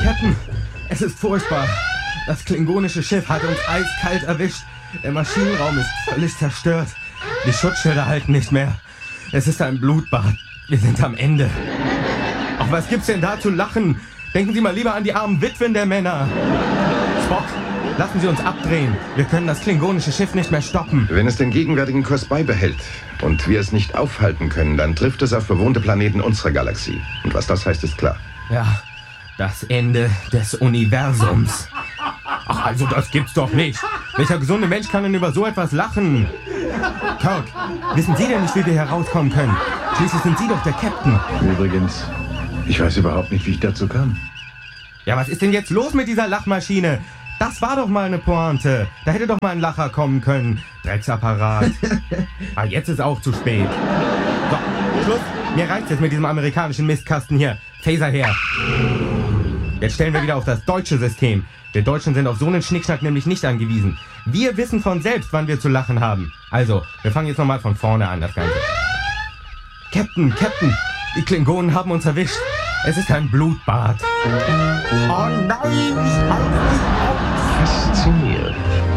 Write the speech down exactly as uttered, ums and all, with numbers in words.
Captain, es ist furchtbar. Das klingonische Schiff hat uns eiskalt erwischt. Der Maschinenraum ist völlig zerstört. Die Schutzschilder halten nicht mehr. Es ist ein Blutbad. Wir sind am Ende. Ach, was gibt's denn da zu lachen? Denken Sie mal lieber an die armen Witwen der Männer. Spock, lassen Sie uns abdrehen. Wir können das klingonische Schiff nicht mehr stoppen. Wenn es den gegenwärtigen Kurs beibehält und wir es nicht aufhalten können, dann trifft es auf bewohnte Planeten unserer Galaxie. Und was das heißt, ist klar. Ja, das Ende des Universums. Ach, also das gibt's doch nicht. Welcher gesunde Mensch kann denn über so etwas lachen? Kirk, wissen Sie denn nicht, wie wir hier rauskommen können? Schließlich sind Sie doch der Captain. Übrigens, ich weiß überhaupt nicht, wie ich dazu kam. Ja, was ist denn jetzt los mit dieser Lachmaschine? Das war doch mal eine Pointe. Da hätte doch mal ein Lacher kommen können. Drecksapparat. Ah, jetzt ist auch zu spät. So, Schluss. Mir reicht's jetzt mit diesem amerikanischen Mistkasten hier. Phaser her. Jetzt stellen wir wieder auf das deutsche System. Wir Deutschen sind auf so einen Schnickschnack nämlich nicht angewiesen. Wir wissen von selbst, wann wir zu lachen haben. Also, wir fangen jetzt nochmal von vorne an, das Ganze. Captain, Captain, die Klingonen haben uns erwischt. Es ist ein Blutbad. Oh nein, ich halte nicht aus. Faszinierend.